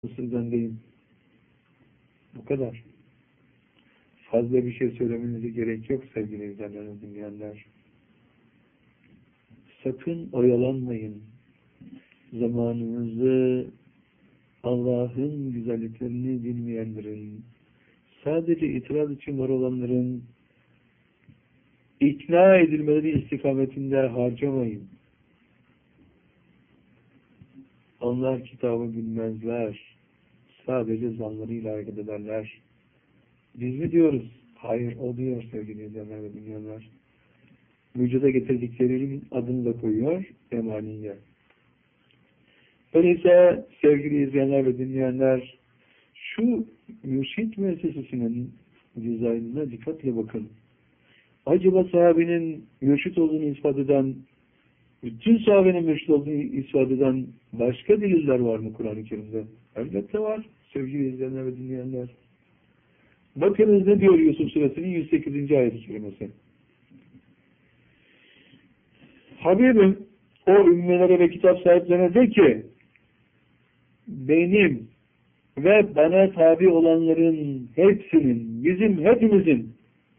Sizden değil. Bu kadar. Fazla bir şey söylemenize gerek yok sevgili izleyenler, dinleyenler. Sakın oyalanmayın. Zamanınızı Allah'ın güzelliklerini dinleyenlerin, sadece itiraz için var olanların ikna edilmeleri istikametinde harcamayın. Onlar kitabı bilmezler. Sadece zanlarıyla hareket ederler. Biz mi diyoruz? Hayır, o diyor sevgili izleyenler ve dinleyenler. Vücuda getirdiklerinin adını da koyuyor, emaniye. Öyleyse sevgili izleyenler ve dinleyenler, şu mürşit müessesesinin dizaynına dikkatle bakın. Acaba sahabenin mürşit olduğunu ispat eden, bütün sahabenin mürşit olduğunu ispat eden başka deliller var mı Kur'an-ı Kerim'de? Elbette var sevgili izleyenler ve dinleyenler. Bakınız ne diyor Yusuf Suresinin 108. ayet-i kerimesi. Habibim o ümmelere ve kitap sahiplerine de ki benim ve bana tabi olanların hepsinin, bizim hepimizin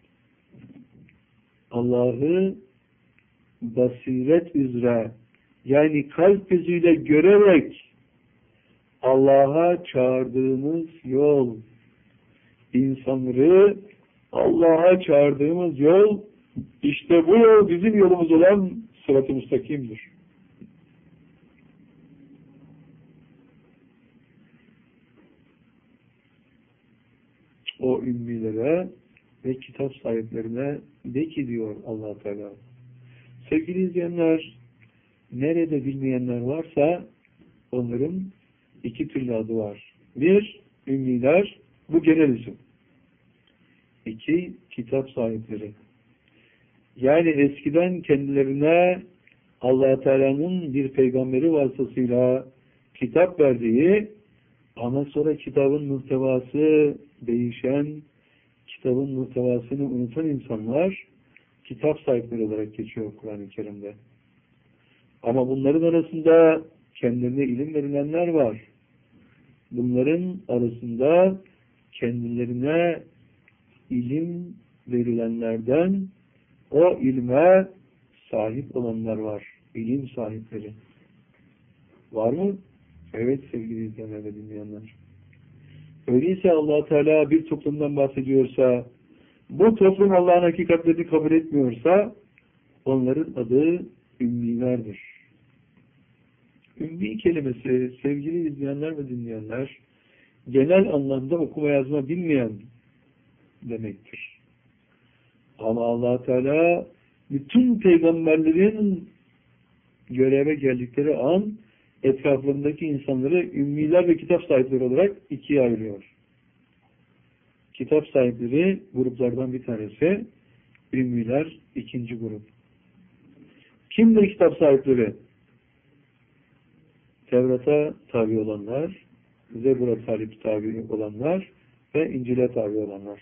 Allah'ı basiret üzere, yani kalp gözüyle görerek Allah'a çağırdığımız yol, insanları Allah'a çağırdığımız yol, işte bu yol bizim yolumuz olan sırat-ı müstakimdir. O ümmilere ve kitap sahiplerine de ki diyor Allah Teala. Sevgili izleyenler, nerede bilmeyenler varsa onların iki türlü adı var. Bir, ümmiler, bu genel isim. İki, kitap sahipleri. Yani eskiden kendilerine Allah Teala'nın bir peygamberi vasıtasıyla kitap verdiği ama sonra kitabın muhtevası değişen, kitabın muhtevasını unutan insanlar kitap sahipleri olarak geçiyor Kur'an-ı Kerim'de. Ama bunların arasında kendilerine ilim verilenler var. Bunların arasında kendilerine ilim verilenlerden o ilme sahip olanlar var. İlim sahipleri. Var mı? Evet sevgili izleyenler ve dinleyenler. Öyleyse Allah Teala bir toplumdan bahsediyorsa, bu toplum Allah'ın hakikatlerini kabul etmiyorsa, onların adı ümmilerdir. Ümmi kelimesi sevgili izleyenler ve dinleyenler, genel anlamda okuma yazma bilmeyen demektir. Ama Allah Teala bütün peygamberlerin göreve geldikleri an etraflarındaki insanları ümmiler ve kitap sahipleri olarak ikiye ayırıyor. Kitap sahipleri gruplardan bir tanesi, ümmiler ikinci grup. Kimdir kitap sahipleri? Tevrat'a tabi olanlar, Zebur'a tabi olanlar ve İncil'e tabi olanlar.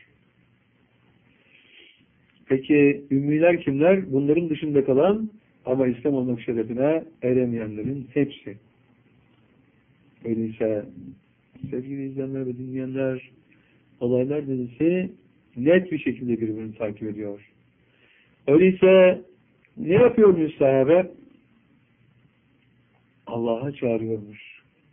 Peki ümmiler kimler? Bunların dışında kalan ama İslam olmak şerefine eremeyenlerin hepsi. Öyleyse sevgili izleyenler ve dinleyenler, olaylar dizisi net bir şekilde birbirini takip ediyor. Öyleyse ne yapıyormuş sahabe? Allah'a çağırıyormuş.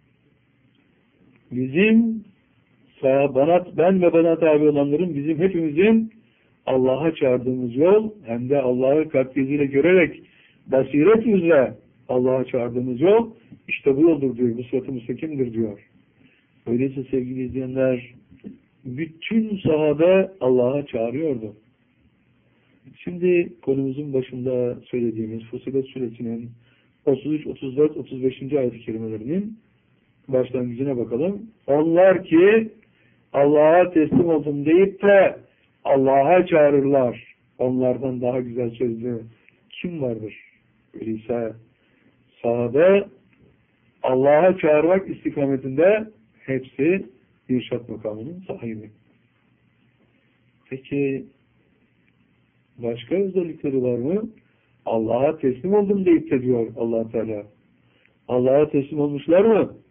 Bizim ben ve bana tabi olanların, bizim hepimizin Allah'a çağırdığımız yol, hem de Allah'ı kalp gözüyle görerek basiret üzere Allah'a çağırdığımız yol, işte bu yoldur diyor, bu sırat-ı müstakimdir diyor. Öyleyse sevgili izleyenler, bütün sahabe Allah'a çağırıyordu. Şimdi konumuzun başında söylediğimiz Fussilet Suresinin 33, 34, 35. ayet-i kerimelerinin başlangıcına bakalım. Onlar ki Allah'a teslim oldum deyip de Allah'a çağırırlar. Onlardan daha güzel sözlü kim vardır? Öyleyse sahabe Allah'a çağırmak istikametinde hepsi irşad makamının sahibi. Peki başka özellikleri var mı? Allah'a teslim oldum deyip de diyor Allah Teala. Allah'a teslim olmuşlar mı?